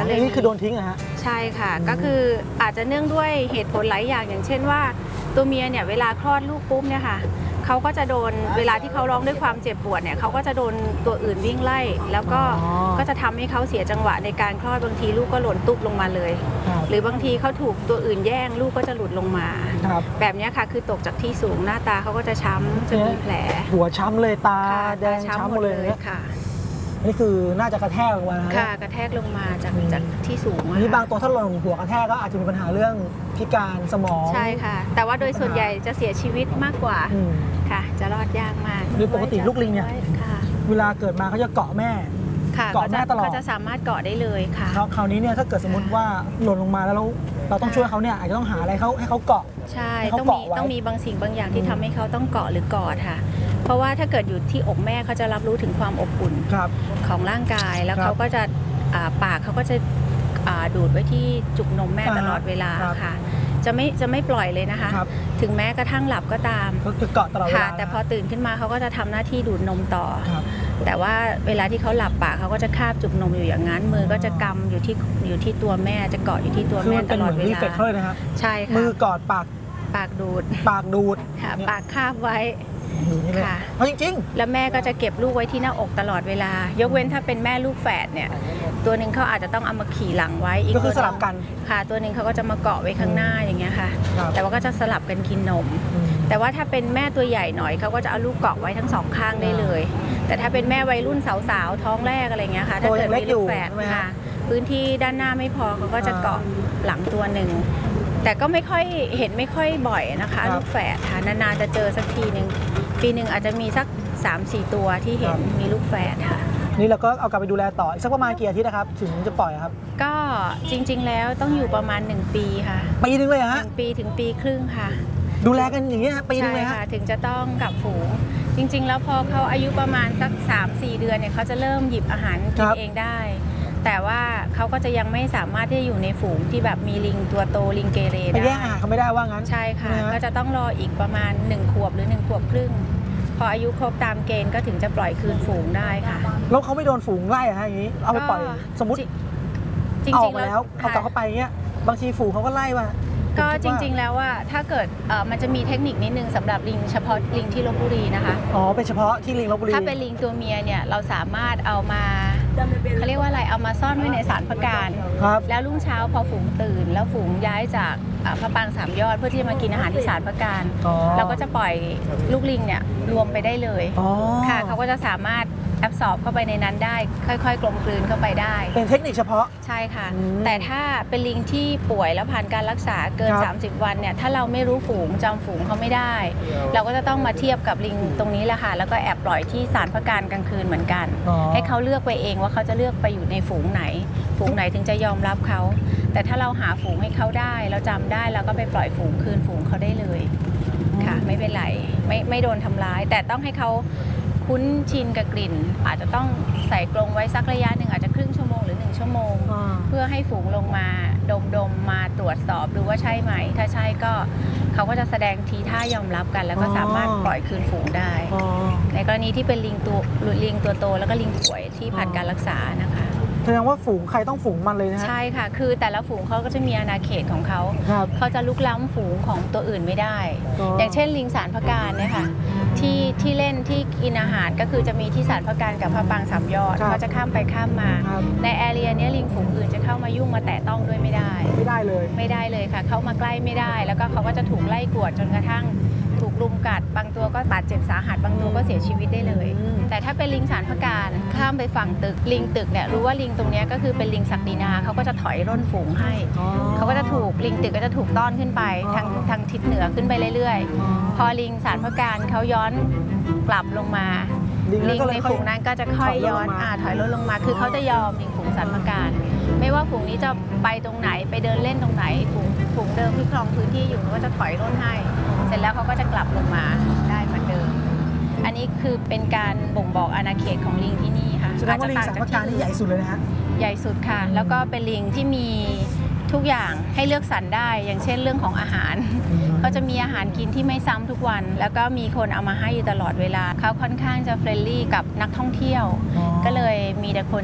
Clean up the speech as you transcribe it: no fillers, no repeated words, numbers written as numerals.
เลยนี่คือโดนทิ้งอะฮะใช่ค่ะก็คืออาจจะเนื่องด้วยเหตุผลหลายอย่างอย่างเช่นว่าตัวเมียเนี่ยเวลาคลอดลูกปุ๊บเนี่ยค่ะเขาก็จะโดนเวลาที่เขาร้องด้วยความเจ็บปวดเนี่ยเขาก็จะโดนตัวอื่นวิ่งไล่แล้วก็จะทำให้เขาเสียจังหวะในการคลอดบางทีลูกก็หล่นตุ๊บลงมาเลยหรือบางทีเขาถูกตัวอื่นแย่งลูกก็จะหลุดลงมาแบบนี้ค่ะคือตกจากที่สูงหน้าตาเขาก็จะช้ำจะมีแผลหัวช้ำเลยตาแดงช้ำหมดเลยค่ะนี่คือน่าจะกระแทกลงมาค่ะกระแทกลงมาจากที่สูงนี่บางตัวถ้าหล่นหัวกระแทกก็อาจจะมีปัญหาเรื่องพิการสมองใช่ค่ะแต่ว่าโดยส่วนใหญ่จะเสียชีวิตมากกว่าค่ะจะรอดยากมากโดยปกติลูกลิงเนี่ยเวลาเกิดมาเขาจะเกาะแม่เกาะแม่ตลอดเขาจะสามารถเกาะได้เลยค่ะคราวนี้เนี่ยถ้าเกิดสมมติว่าหล่นลงมาแล้วเราต้องช่วยเขาเนี่ยอาจจะต้องหาอะไรให้เขาเกาะใช่ต้องมีบางสิ่งบางอย่างที่ทำให้เขาต้องเกาะหรือกอดค่ะเพราะว่าถ้าเกิดอยู่ที่อกแม่เขาจะรับรู้ถึงความอบอุ่นของร่างกายแล้วเขาก็จะปากเขาก็จะดูดไว้ที่จุกนมแม่ตลอดเวลาค่ะจะไม่ปล่อยเลยนะคะถึงแม้กระทั่งหลับก็ตามก็คือเกาะตลอดเวลาแต่พอตื่นขึ้นมาเขาก็จะทำหน้าที่ดูดนมต่อแต่ว่าเวลาที่เขาหลับปากเขาก็จะคาบจุกนมอยู่อย่างนั้นมือก็จะกำอยู่ที่ตัวแม่จะเกาะอยู่ที่ตัวแม่ตลอดเวลาใช่ค่ะมือกอดปากดูดค่ะปากคาบไว้ค่ะเพราะจริงๆแล้วแม่ก็จะเก็บลูกไว้ที่หน้าอกตลอดเวลายกเว้นถ้าเป็นแม่ลูกแฝดเนี่ยตัวหนึ่งเขาอาจจะต้องเอามาขี่หลังไว้อีกก็คือสลับกันค่ะตัวหนึ่งเขาก็จะมาเกาะไว้ข้างหน้าอย่างเงี้ยค่ะแต่ว่าก็จะสลับกันกินนมแต่ว่าถ้าเป็นแม่ตัวใหญ่หน่อยเขาก็จะเอาลูกเกาะไว้ทั้งสองข้างได้เลยแต่ถ้าเป็นแม่วัยรุ่นสาวๆท้องแรกอะไรเงี้ยค่ะถ้าเกิดมีลูกแฝดค่ะพื้นที่ด้านหน้าไม่พอเขาก็จะเกาะหลังตัวหนึ่งแต่ก็ไม่ค่อยบ่อยนะคะลูกแฝดค่ะนานๆจะเจอสักทีนึงปีหนึ่งอาจจะมีสัก 3-4 ตัวที่เห็นมีลูกแฝดค่ะนี่เราก็เอากลับไปดูแลต่ออีกสักประมาณกี่อาทิตย์นะครับถึงจะปล่อยครับก็จริงๆแล้วต้องอยู่ประมาณ1 ปีค่ะปีนึงเลยฮะ 1 ปีถึง1 ปีครึ่งค่ะดูแลกันอย่างเงี้ยปีนึงเลยค่ะถึงจะต้องกลับฝูงจริงๆแล้วพอเขาอายุประมาณสัก 3-4 เดือนเนี่ยเขาจะเริ่มหยิบอาหารกินเองได้แต่ว่าเขาก็จะยังไม่สามารถที่จะอยู่ในฝูงที่แบบมีลิงตัวโตลิงเกเรได้แย่งอาหารเขาไม่ได้ว่างั้นใช่ค่ะก็จะต้องรออีกประมาณ1 ขวบหรือ1 ขวบครึ่งพออายุครบตามเกณฑ์ก็ถึงจะปล่อยคืนฝูงได้ค่ะแล้วเขาไม่โดนฝูงไล่อะฮะอย่างนี้เอาไปปล่อยสมมติออกมาแล้วเอากลับเข้าไปเงี้ยบางทีฝูงเขาก็ไล่ว่าก็จริงๆแล้วว่าถ้าเกิดมันจะมีเทคนิคนิดนึงสำหรับลิงเฉพาะลิงที่ลพบุรีนะคะเป็นเฉพาะที่ลิงลพบุรีถ้าเป็นลิงตัวเมียเนี่ยเราสามารถเอามาเขาเรียกว่าอะไรเอามาซ่อนไว้ในศาลพระการแล้วรุ่งเช้าพอฝูงตื่นแล้วฝูงย้ายจากพระปราง3 ยอดเพื่อที่จะมากินอาหารที่ศาลพระการเราก็จะปล่อยลูกลิงเนี่ยรวมไปได้เลยค่ะเขาก็จะสามารถแอบสอบเข้าไปในนั้นได้ค่อยๆกลมกลืนเข้าไปได้เป็นเทคนิคเฉพาะใช่ค่ะแต่ถ้าเป็นลิงที่ป่วยแล้วผ่านการรักษาเกิน30 วันเนี่ยถ้าเราไม่รู้ฝูงจำฝูงเขาไม่ได้เราก็จะต้องมาเทียบกับลิงตรงนี้แหละค่ะแล้วก็แอบปล่อยที่ศาลพระการกลางคืนเหมือนกันให้เขาเลือกไปเองว่าเขาจะเลือกไปอยู่ในฝูงไหนถึงจะยอมรับเขาแต่ถ้าเราหาฝูงให้เขาได้เราจำได้เราก็ไปปล่อยฝูงคืนฝูงเขาได้เลยค่ะไม่เป็นไรไม่โดนทำร้ายแต่ต้องให้เขาคุ้นชินกับกลิ่นอาจจะต้องใส่กรงไว้สักระยะหนึ่งอาจจะครึ่งชั่วโมงหรือ1 ชั่วโมงเพื่อให้ฝูงลงมาดมมาตรวจสอบดูว่าใช่ไหมถ้าใช่ก็เขาก็จะแสดงทีท่ายอมรับกันแล้วก็สามารถปล่อยคืนฝูงได้ในกรณีที่เป็นลิงตัวโตแล้วก็ลิงป่วยที่ผ่านการรักษานะคะแสดงว่าฝูงใครต้องฝูงมันเลยนะใช่ค่ะคือแต่ละฝูงเขาก็จะมีอาณาเขตของเขาจะลุกล้ำฝูงของตัวอื่นไม่ได้อย่างเช่นลิงศาลพระการเนี่ยค่ะที่เล่นที่กินอาหารก็คือจะมีที่ศาลพระการกับพระปราง3 ยอดเขาจะข้ามไปข้ามมาในแอเรียนี้ลิงฝูงอื่นจะเข้ามายุ่งมาแตะต้องด้วยไม่ได้เลยค่ะเข้ามาใกล้ไม่ได้แล้วก็เขาก็จะถูกไล่กวดจนกระทั่งถูกลุมกัดบางตัวก็บาดเจ็บสาหัสบางตัวก็เสียชีวิตได้เลยแต่ถ้าเป็นลิงศาลพระการข้ามไปฝั่งตึกลิงตึกเนี่ยรู้ว่าลิงตรงนี้ก็คือเป็นลิงศักดินาเขาก็จะถอยร่นฝูงให้เขาก็จะถูกลิงตึกก็จะถูกต้อนขึ้นไปทางทิศเหนือขึ้นไปเรื่อยๆพอลิงศาลพระการเขาย้อนกลับลงมาลิงในฝูงนั้นก็จะค่อยย้อนถอยร่นลงมาคือเขาจะยอมลิงฝูงศาลพระการไม่ว่าฝูงนี้จะไปตรงไหนไปเดินเล่นตรงไหนฝูงเดิมที่ครองพื้นที่อยู่ก็จะถอยร่นให้เสร็จแล้วเขาก็จะกลับลงมาได้เหมือนเดิมอันนี้คือเป็นการบ่งบอกอาณาเขตของลิงที่นี่ค่ะแสดงว่าลิงศาลพระการนี่ใหญ่สุดเลยนะฮะใหญ่สุดค่ะแล้วก็เป็นลิงที่มีทุกอย่างให้เลือกสรรได้อย่างเช่นเรื่องของอาหารเขาจะมีอาหารกินที่ไม่ซ้ำทุกวันแล้วก็มีคนเอามาให้อยู่ตลอดเวลาเขาค่อนข้างจะเฟรนลี่กับนักท่องเที่ยวก็เลยมีแต่คน